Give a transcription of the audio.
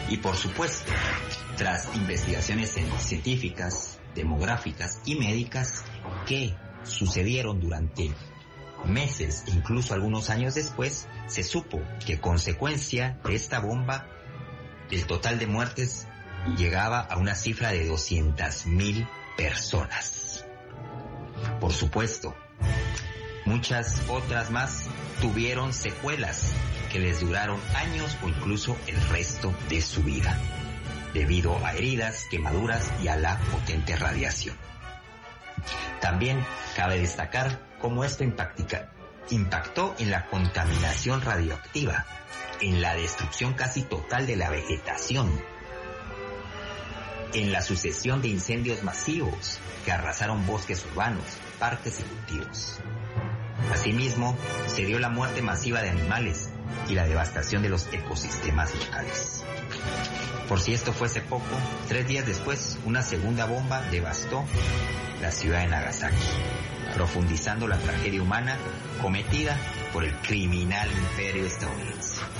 Y por supuesto, tras investigaciones científicas, demográficas y médicas que sucedieron durante meses e incluso algunos años después, se supo que consecuencia de esta bomba, el total de muertes llegaba a una cifra de 200,000 personas. Por supuesto, muchas otras más tuvieron secuelas que les duraron años o incluso el resto de su vida, debido a heridas, quemaduras y a la potente radiación. También cabe destacar cómo esto impactó en la contaminación radioactiva, en la destrucción casi total de la vegetación, en la sucesión de incendios masivos que arrasaron bosques urbanos, parques y cultivos. Asimismo, se dio la muerte masiva de animales y la devastación de los ecosistemas locales. Por si esto fuese poco, 3 días después, una segunda bomba devastó la ciudad de Nagasaki, profundizando la tragedia humana cometida por el criminal imperio estadounidense.